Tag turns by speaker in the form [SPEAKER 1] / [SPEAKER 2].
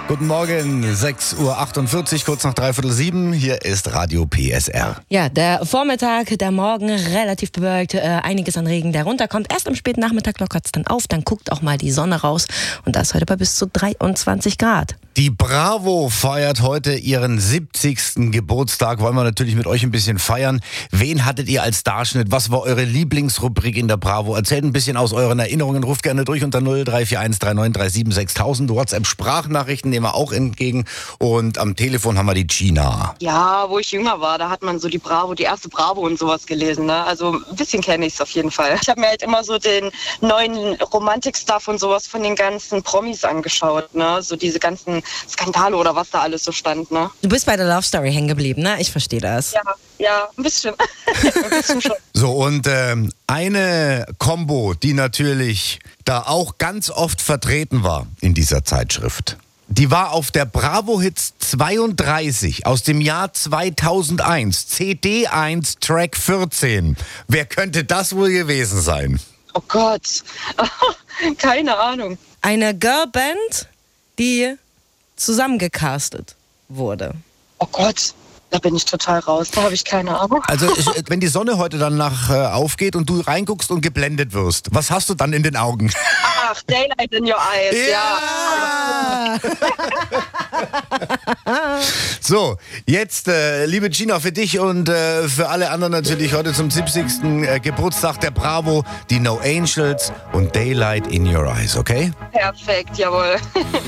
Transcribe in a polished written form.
[SPEAKER 1] Guten Morgen, 6:48 Uhr, kurz nach 6:45. Hier ist Radio PSR.
[SPEAKER 2] Ja, der Vormittag, der Morgen relativ bewölkt, einiges an Regen, der runterkommt. Erst am späten Nachmittag lockert es dann auf, dann guckt auch mal die Sonne raus und das heute bei bis zu 23 Grad.
[SPEAKER 1] Die Bravo feiert heute ihren 70. Geburtstag. Wollen wir natürlich mit euch ein bisschen feiern. Wen hattet ihr als Starschnitt? Was war eure Lieblingsrubrik in der Bravo? Erzählt ein bisschen aus euren Erinnerungen. Ruft gerne durch unter 0341 3937 6000. WhatsApp-Sprachnachrichten nehmen wir auch entgegen. Und am Telefon haben wir die Gina.
[SPEAKER 3] Ja, wo ich jünger war, da hat man so die Bravo, die erste Bravo und sowas gelesen. Ne? Also ein bisschen kenne ich es auf jeden Fall. Ich habe mir halt immer so den neuen Romantik-Stuff und sowas von den ganzen Promis angeschaut. Ne? So diese ganzen Skandale oder was da alles so stand. Ne?
[SPEAKER 2] Du bist bei der Love Story hängen geblieben, ne? Ich verstehe das.
[SPEAKER 3] Ja, ein bisschen. Ein bisschen schon.
[SPEAKER 1] So, und eine Kombo, die natürlich da auch ganz oft vertreten war in dieser Zeitschrift. Die war auf der Bravo Hits 32 aus dem Jahr 2001, CD1, Track 14. Wer könnte das wohl gewesen sein?
[SPEAKER 3] Oh Gott, keine Ahnung.
[SPEAKER 2] Eine Girlband, die zusammengecastet wurde.
[SPEAKER 3] Oh Gott, da bin ich total raus, da habe ich keine Ahnung.
[SPEAKER 1] Also wenn die Sonne heute dann aufgeht und du reinguckst und geblendet wirst, was hast du dann in den Augen?
[SPEAKER 3] Ach, Daylight in your eyes, ja.
[SPEAKER 1] So, jetzt, liebe Gina, für dich und für alle anderen natürlich heute zum 70. Geburtstag der Bravo, die No Angels und Daylight in Your Eyes, okay?
[SPEAKER 3] Perfekt, jawohl.